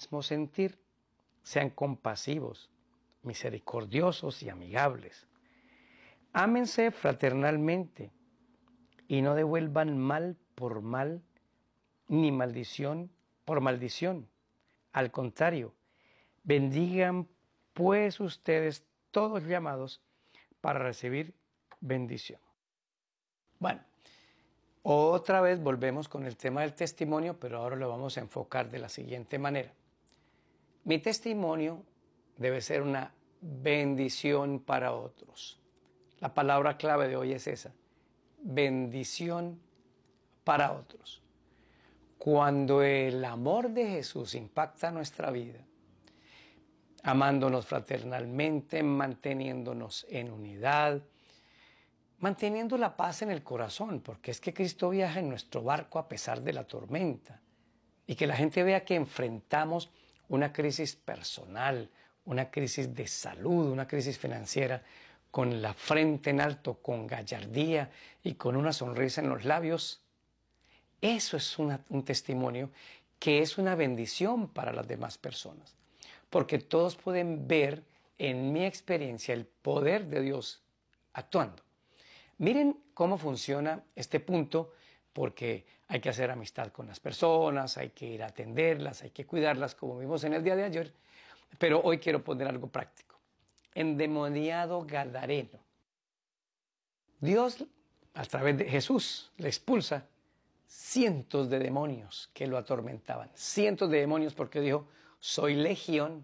mismo sentir. Sean compasivos, misericordiosos y amigables. Ámense fraternalmente y no devuelvan mal por mal ni maldición por maldición. Al contrario, bendigan pues ustedes todos llamados para recibir bendición. Bueno, otra vez volvemos con el tema del testimonio, pero ahora lo vamos a enfocar de la siguiente manera. Mi testimonio debe ser una bendición para otros. La palabra clave de hoy es esa, bendición para otros. Cuando el amor de Jesús impacta nuestra vida, amándonos fraternalmente, manteniéndonos en unidad, manteniendo la paz en el corazón, porque es que Cristo viaja en nuestro barco a pesar de la tormenta, y que la gente vea que enfrentamos una crisis personal, una crisis de salud, una crisis financiera, con la frente en alto, con gallardía y con una sonrisa en los labios. Eso es un testimonio que es una bendición para las demás personas, porque todos pueden ver en mi experiencia el poder de Dios actuando. Miren cómo funciona este punto, porque hay que hacer amistad con las personas, hay que ir a atenderlas, hay que cuidarlas como vimos en el día de ayer, pero hoy quiero poner algo práctico. Endemoniado gadareno. Dios, a través de Jesús, le expulsa cientos de demonios que lo atormentaban. Cientos de demonios porque dijo, soy legión,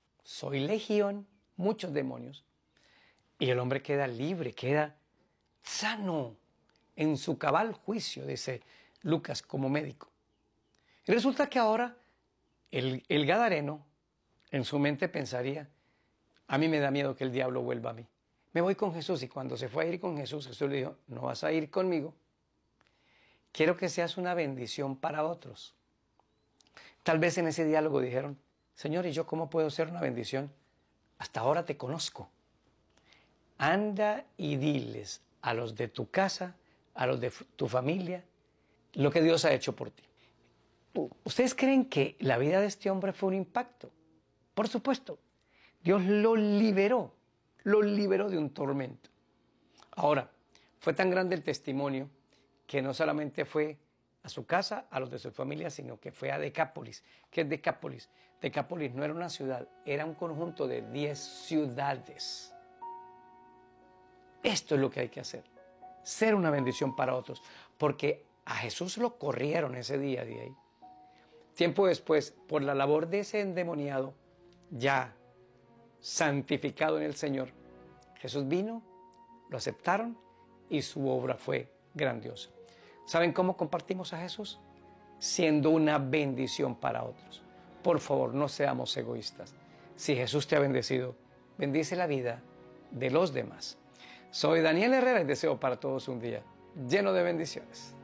muchos demonios. Y el hombre queda libre, queda sano en su cabal juicio, dice Lucas como médico. Y resulta que ahora el gadareno en su mente pensaría, a mí me da miedo que el diablo vuelva a mí. Me voy con Jesús. Y cuando se fue a ir con Jesús, Jesús le dijo, no vas a ir conmigo. Quiero que seas una bendición para otros. Tal vez en ese diálogo dijeron, Señor, ¿y yo cómo puedo ser una bendición? Hasta ahora te conozco. Anda y diles a los de tu casa, a los de tu familia, lo que Dios ha hecho por ti. ¿Ustedes creen que la vida de este hombre fue un impacto? Por supuesto. Dios lo liberó de un tormento. Ahora, fue tan grande el testimonio que no solamente fue a su casa, a los de su familia, sino que fue a Decápolis. ¿Qué es Decápolis? Decápolis no era una ciudad, era un conjunto de 10 ciudades. Esto es lo que hay que hacer, ser una bendición para otros, porque a Jesús lo corrieron ese día de ahí. Tiempo después, por la labor de ese endemoniado, ya santificado en el Señor, Jesús vino, lo aceptaron y su obra fue grandiosa. ¿Saben cómo compartimos a Jesús? Siendo una bendición para otros. Por favor, no seamos egoístas. Si Jesús te ha bendecido, bendice la vida de los demás. Soy Daniel Herrera y deseo para todos un día lleno de bendiciones.